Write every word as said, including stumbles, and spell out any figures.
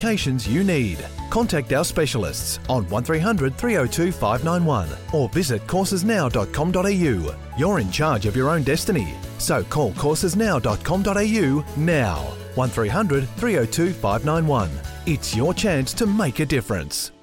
qualifications you need. Contact our specialists on one three hundred, three oh two, five nine one or visit courses now dot com dot a u. You're in charge of your own destiny, so call courses now dot com dot a u now. one three hundred, three oh two, five nine one. It's your chance to make a difference.